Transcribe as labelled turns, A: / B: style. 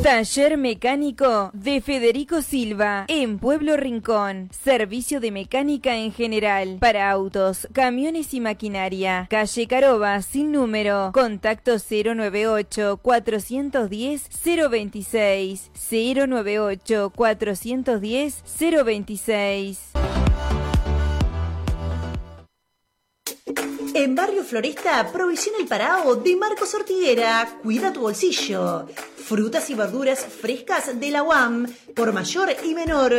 A: Taller mecánico de Federico Silva en Pueblo Rincón. Servicio de mecánica en general para autos, camiones y maquinaria. Calle Caroba sin número. Contacto 098-410-026. 098-410-026.
B: En Barrio Floresta, Provisión El Parao de Marcos Ortiguera. Cuida tu bolsillo. Frutas y verduras frescas de la UAM, por mayor y menor.